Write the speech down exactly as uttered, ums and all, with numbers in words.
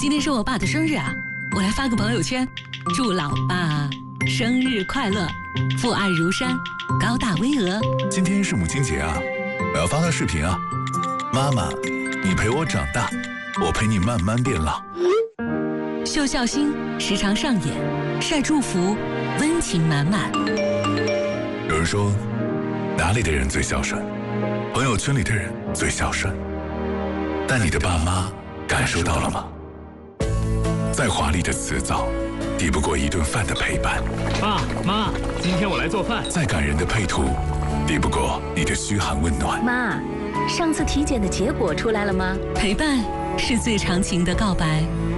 今天是我爸的生日啊，我来发个朋友圈，祝老爸生日快乐，父爱如山，高大巍峨。 今天是母亲节啊，我要发个视频啊。妈妈，你陪我长大，我陪你慢慢变老。 秀孝心时常上演，晒祝福，温情满满。 有人说，哪里的人最孝顺？朋友圈里的人最孝顺。但你的爸妈感受到了吗？再华丽的辞藻，抵不过一顿饭的陪伴。 爸妈，今天我来做饭。 再感人的配图，抵不过你的嘘寒问暖。 妈，上次体检的结果出来了吗？ 陪伴是最长情的告白。